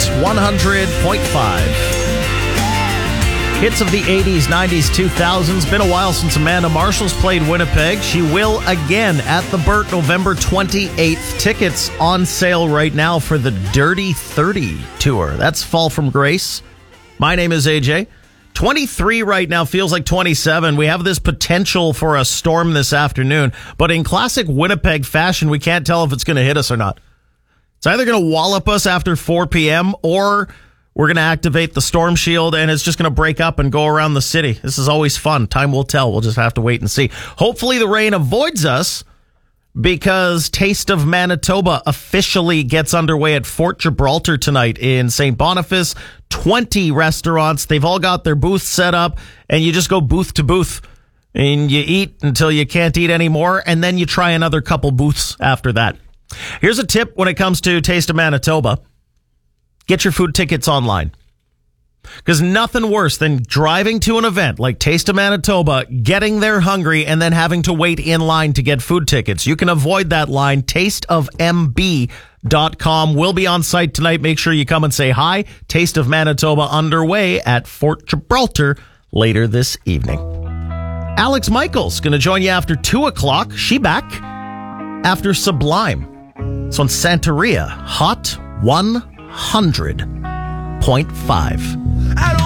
100.5. Hits of the 80s, 90s, 2000s. Been a while since Amanda Marshall's played Winnipeg. She will again at the Burt November 28th. Tickets on sale right now for the Dirty 30 tour. That's Fall from Grace. My name is AJ. 23 right now, feels like 27. We have this potential for a storm this afternoon, but in classic Winnipeg fashion, we can't tell if it's going to hit us or not. It's either going to wallop us after 4 p.m. or we're going to activate the storm shield and it's just going to break up and go around the city. This is always fun. Time will tell. We'll just have to wait and see. Hopefully the rain avoids us because Taste of Manitoba officially gets underway at Fort Gibraltar tonight in St. Boniface. 20 restaurants. They've all got their booths set up and you just go booth to booth and you eat until you can't eat anymore and then you try another couple booths after that. Here's a tip when it comes to Taste of Manitoba. Get your food tickets online. Because nothing worse than driving to an event like Taste of Manitoba, getting there hungry, and then having to wait in line to get food tickets. You can avoid that line. tasteofmb.com will be on site tonight. Make sure you come and say hi. Taste of Manitoba underway at Fort Gibraltar later this evening. Alex Michaels going to join you after 2 o'clock. She back after Sublime. It's on Santeria. Hot 100.5.